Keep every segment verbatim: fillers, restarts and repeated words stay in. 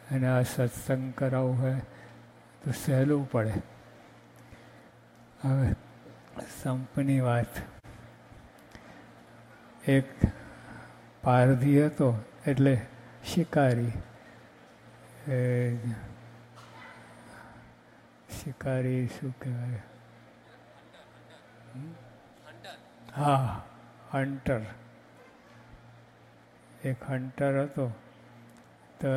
અને આ સત્સંગ કરાવવું હોય તો સહેલું પડે. હવે સંપની વાત. એક પારધી હતો, એટલે શિકારી. એ શિકારી શું કહેવાય? હા, હન્ટર. એક હન્ટર હતો. તો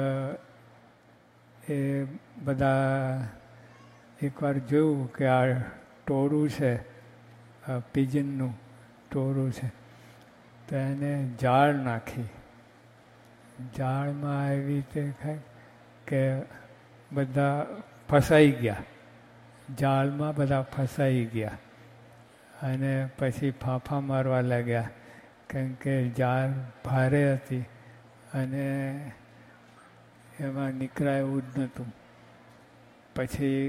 એ બધા એકવાર જોયું કે આ ટોળું છે, આ પિજનનું ટોળું છે, તો એને જાળ નાખી. જાળમાં એવી રીતે થાય કે બધા ફસાઈ ગયા. જાળમાં બધા ફસાઈ ગયા અને પછી ફાંફા મારવા લાગ્યા, કેમ કે જાળ ભારે હતી અને એમાં નીકળાય એવું જ નહોતું. પછી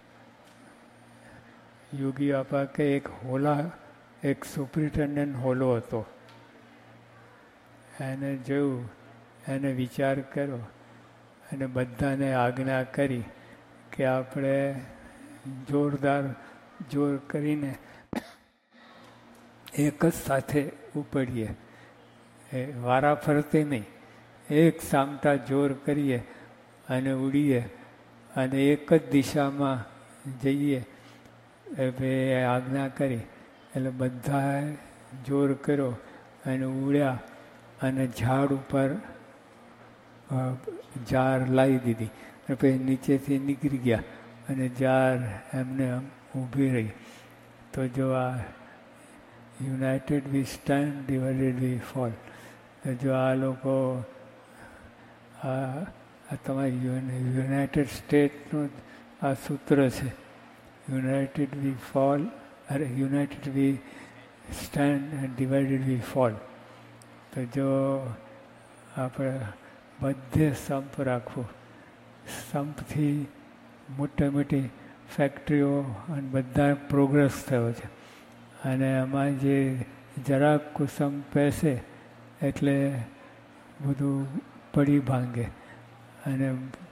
યોગી બાપા કે એક હોલા, એક સુપ્રિન્ટેન્ડન્ટ હોલો હતો. એને જોયું, એને વિચાર કર્યો અને બધાને આજ્ઞા કરી કે આપણે જોરદાર જોર કરીને એક જ સાથે ઉપડીએ, એ વારા ફરતે નહીં, એક સામટા જોર કરીએ અને ઉડીએ અને એક જ દિશામાં જઈએ. એ આજ્ઞા કરી એટલે બધાએ જોર કર્યો અને ઉડ્યા અને ઝાડ ઉપર જાર લાવી દીધી. પછી નીચેથી નીકળી ગયા અને જાર એમને આમ ઊભી રહી. તો જો આ યુનાઇટેડ વી સ્ટેન્ડ, ડિવાઇડેડ વી ફોલ. તો જો આ લોકો આ તમારી યુનાઇટેડ સ્ટેટનું આ સૂત્ર છે. યુનાઇટેડ વી ફોલ, અરે United V stand and divided V fall. તો જો આપણે બધે સંપ રાખવું. સંપથી મોટી મોટી ફેક્ટરીઓ અને બધા પ્રોગ્રેસ થયો છે. અને આમાં જે જરાક કુસમ પેસે એટલે બધું પડી ભાંગે. અને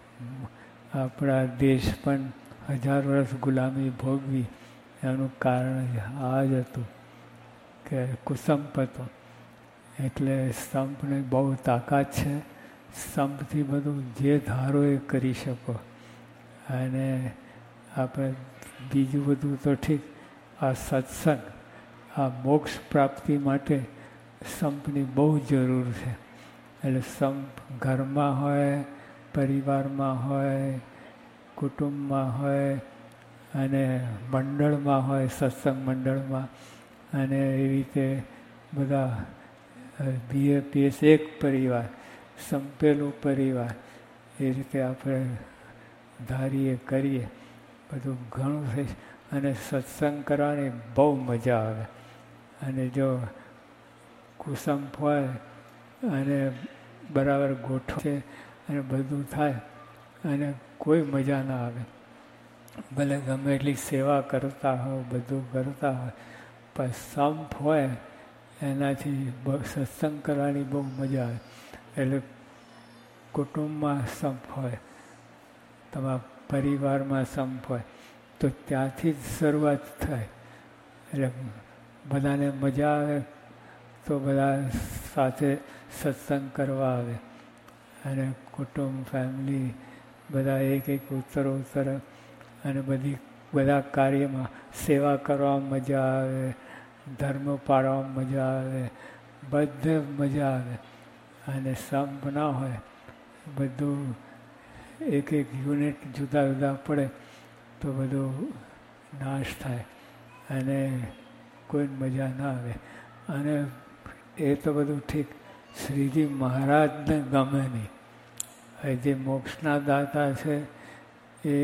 આપણા દેશ પણ હજાર વર્ષ ગુલામી ભોગવી, એનું કારણ આ જ હતું કે કુસંપ હતો. એટલે સંપને બહુ તાકાત છે. સંપથી બધું જે ધારો એ કરી શકો. અને આપણે બીજું બધું તો ઠીક, આ સત્સંગ, આ મોક્ષ પ્રાપ્તિ માટે સંપની બહુ જરૂર છે. એટલે સંપ ઘરમાં હોય, પરિવારમાં હોય, કુટુંબમાં હોય અને મંડળમાં હોય, સત્સંગ મંડળમાં. અને એવી રીતે બધા બીએપીએસ એક પરિવાર, સંપેલું પરિવાર, એ રીતે આપણે ધારીએ કરીએ બધું ઘણું થઈ. અને સત્સંગ કરવાની બહુ મજા આવે. અને જો કુસંપ હોય અને બરાબર ગોઠવે અને બધું થાય અને કોઈ મજા ના આવે. ભલે ગમે એટલી સેવા કરતા હોય, બધું કરતા હોય, પણ સંપ હોય એનાથી સત્સંગ કરવાની બહુ મજા આવે. એટલે કુટુંબમાં સંપ હોય, તમારા પરિવારમાં સંપ હોય, તો ત્યાંથી જ શરૂઆત થાય. એટલે બધાને મજા આવે તો બધા સાથે સત્સંગ કરવા આવે. અને કુટુંબ, ફેમિલી બધા એક એક ઉત્તર ઉત્તર અને બધી બધા કાર્યમાં સેવા કરવામાં મજા આવે, ધર્મ પાળવામાં મજા આવે, બધે મજા આવે. અને સંપ ના હોય, બધું એક એક યુનિટ જુદા જુદા પડે તો બધું નાશ થાય અને કોઈ મજા ના આવે. અને એ તો બધું ઠીક, શ્રીજી મહારાજને ગમે નહીં. જે મોક્ષના દાતા છે એ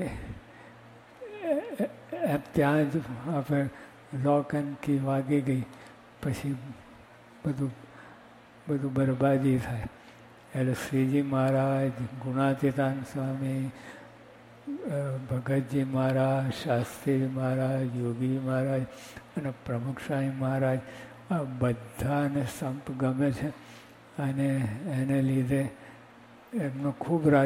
ત્યાં જ આપણે લોક એન્ડ કી વાગી ગઈ પછી બધું બધું બરબાદી થાય. એટલે શ્રીજી મહારાજ, ગુણાતીતાન સ્વામી, ભગતજી મહારાજ, શાસ્ત્રી મહારાજ, યોગી મહારાજ અને પ્રમુખ સ્વામી મહારાજ, આ બધાને સંપ ગમે છે. અને એને લીધે એમનો ખૂબ રાજ